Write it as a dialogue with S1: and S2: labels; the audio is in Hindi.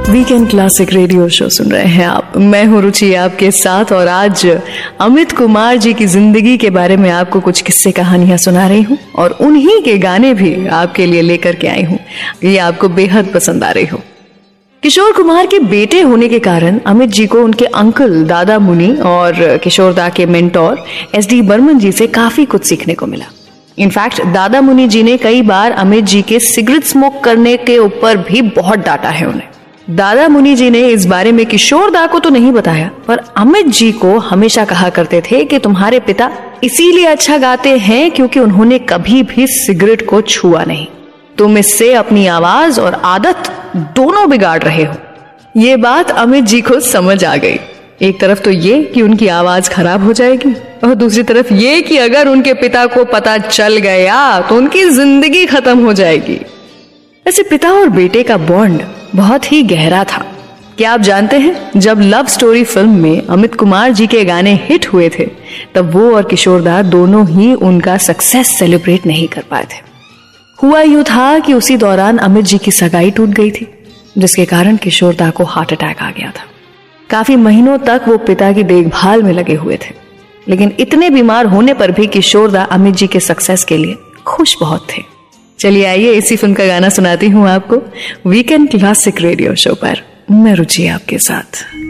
S1: वीकेंड क्लासिक रेडियो शो सुन रहे हैं आप। मैं हूं रुचि आपके साथ और आज अमित कुमार जी की जिंदगी के बारे में आपको कुछ किस्से कहानियां सुना रही हूं और उन्हीं के गाने भी आपके लिए लेकर के आई हूं। ये आपको बेहद पसंद आ रही हो। किशोर कुमार के बेटे होने के कारण अमित जी को उनके अंकल दादा मुनि और किशोर दा के मेंटोर SD बर्मन जी से काफी कुछ सीखने को मिला। इनफैक्ट दादा मुनि जी ने कई बार अमित जी के सिगरेट स्मोक करने के ऊपर भी बहुत डांटा है उन्हें। दादा मुनि जी ने इस बारे में किशोर दा को तो नहीं बताया, पर अमित जी को हमेशा कहा करते थे कि तुम्हारे पिता इसीलिए अच्छा गाते हैं क्योंकि उन्होंने कभी भी सिगरेट को छुआ नहीं। तुम इससे अपनी आवाज और आदत दोनों बिगाड़ रहे हो। ये बात अमित जी को समझ आ गई। एक तरफ तो ये कि उनकी आवाज खराब हो जाएगी और दूसरी तरफ ये कि अगर उनके पिता को पता चल गया तो उनकी जिंदगी खत्म हो जाएगी। वैसे पिता और बेटे का बॉन्ड बहुत ही गहरा था। क्या आप जानते हैं, जब लव स्टोरी फिल्म में अमित कुमार जी के गाने हिट हुए थे तब वो और किशोर दा दोनों ही उनका सक्सेस सेलिब्रेट नहीं कर पाए थे। हुआ यूं था कि उसी दौरान अमित जी की सगाई टूट गई थी, जिसके कारण किशोर दा को हार्ट अटैक आ गया था। काफी महीनों तक वो पिता की देखभाल में लगे हुए थे, लेकिन इतने बीमार होने पर भी किशोर दा अमित जी के सक्सेस के लिए खुश बहुत थे। चलिए आइए इसी फिल्म का गाना सुनाती हूँ आपको वीकेंड क्लासिक रेडियो शो पर। मैं रुचि आपके साथ।